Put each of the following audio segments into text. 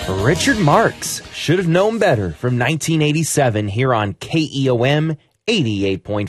Richard Marx should have known better from 1987 here on KEOM 88.5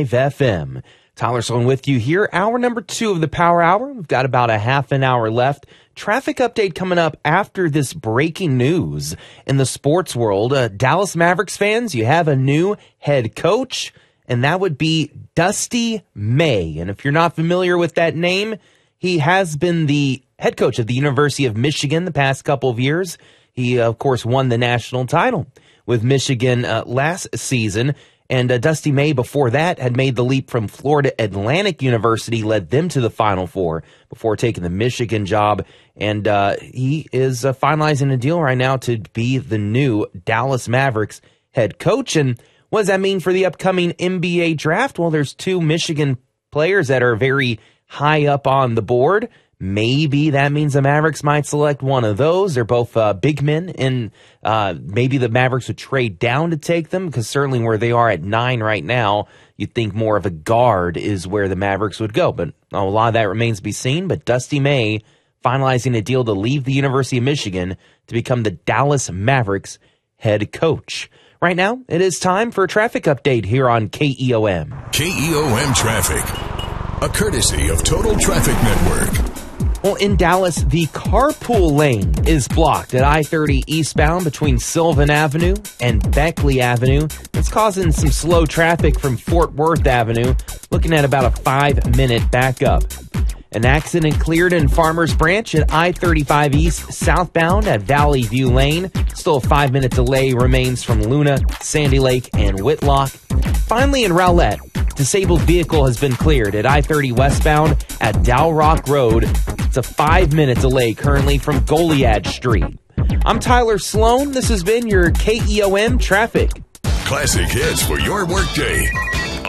FM. Tyler Sloan with you here. Hour number 2 of the Power Hour. We've got about a half an hour left. Traffic update coming up after this breaking news in the sports world. Dallas Mavericks fans, you have a new head coach, and that would be Dusty May. And if you're not familiar with that name, he has been the head coach of the University of Michigan the past couple of years. He, of course, won the national title with Michigan last season. And Dusty May, before that, had made the leap from Florida Atlantic University, led them to the Final Four before taking the Michigan job. And he is finalizing a deal right now to be the new Dallas Mavericks head coach. And what does that mean for the upcoming NBA draft? Well, there's 2 Michigan players that are very high up on the board. Maybe that means the Mavericks might select one of those. They're both big men, and maybe the Mavericks would trade down to take them, because certainly where they are at 9 right now, you'd think more of a guard is where the Mavericks would go. But a lot of that remains to be seen. But Dusty May finalizing a deal to leave the University of Michigan to become the Dallas Mavericks head coach. Right now, it is time for a traffic update here on KEOM. KEOM Traffic, a courtesy of Total Traffic Network. Well, in Dallas, the carpool lane is blocked at I-30 eastbound between Sylvan Avenue and Beckley Avenue. It's causing some slow traffic from Fort Worth Avenue, looking at about a 5-minute backup. An accident cleared in Farmers Branch at I-35 East southbound at Valley View Lane. Still a 5-minute delay remains from Luna, Sandy Lake, and Whitlock. Finally, in Rowlett, disabled vehicle has been cleared at I-30 westbound at Dow Rock Road. It's a 5-minute delay currently from Goliad Street. I'm Tyler Sloan. This has been your KEOM Traffic. Classic hits for your workday.